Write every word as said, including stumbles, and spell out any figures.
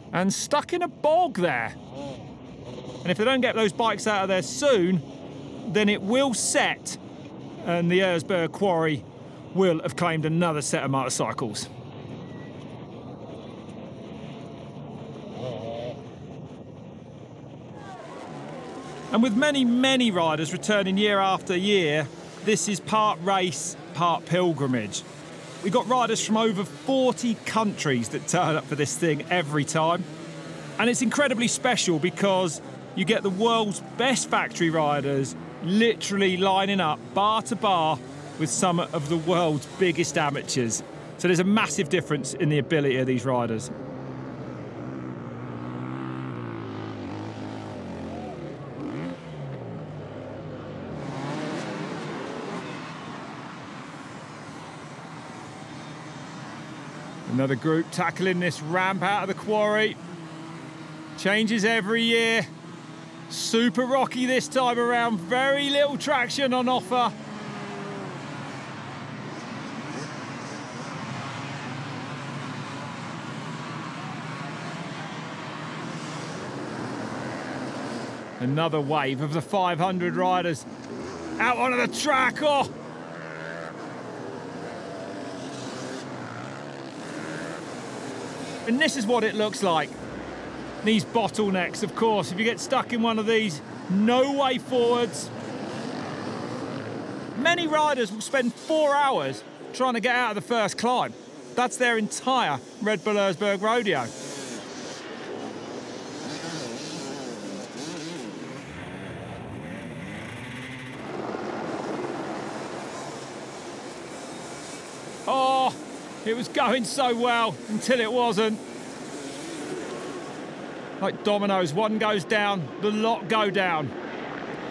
and stuck in a bog there. And if they don't get those bikes out of there soon, then it will set and the Erzberg quarry will have claimed another set of motorcycles. And with many, many riders returning year after year, this is part race, part pilgrimage. We've got riders from over forty countries that turn up for this thing every time. And it's incredibly special because you get the world's best factory riders literally lining up bar to bar with some of the world's biggest amateurs. So there's a massive difference in the ability of these riders. Another group tackling this ramp out of the quarry. Changes every year. Super rocky this time around. Very little traction on offer. Another wave of the five hundred riders out onto the track. Oh! And this is what it looks like. These bottlenecks, of course, if you get stuck in one of these, no way forwards. Many riders will spend four hours trying to get out of the first climb. That's their entire Red Bull Erzberg rodeo. Oh, it was going so well until it wasn't. Like dominoes, one goes down, the lot go down.